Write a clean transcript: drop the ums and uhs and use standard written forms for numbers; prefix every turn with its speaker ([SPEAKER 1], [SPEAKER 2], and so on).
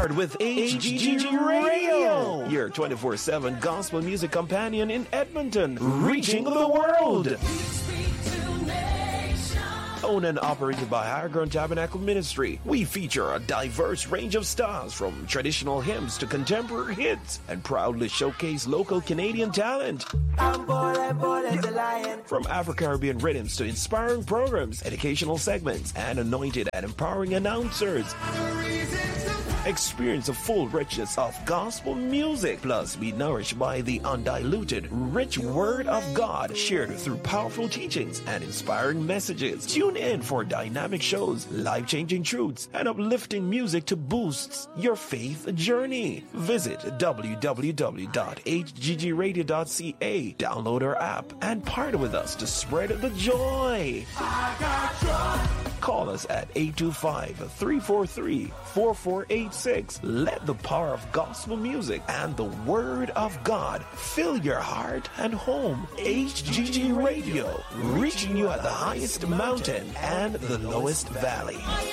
[SPEAKER 1] board with HGG Radio, your 24/7 gospel music companion in Edmonton, reaching the world. Owned and operated by Higher Ground Tabernacle Ministry, we feature a diverse range of styles from traditional hymns to contemporary hits and proudly showcase local Canadian talent.
[SPEAKER 2] I'm bold as a lion.
[SPEAKER 1] From Afro-Caribbean rhythms to inspiring programs, educational segments, and anointed and empowering announcers. Experience the full richness of gospel music. Plus, be nourished by the undiluted, rich word of God shared through powerful teachings and inspiring messages. Tune in for dynamic shows, life-changing truths, and uplifting music to boost your faith journey. Visit www.hggradio.ca, download our app, and partner with us to spread the joy.
[SPEAKER 2] I got joy.
[SPEAKER 1] Call us at 825-343-4486. Let the power of gospel music and the word of God fill your heart and home. HGG Radio, reaching you at the highest mountain and the lowest valley.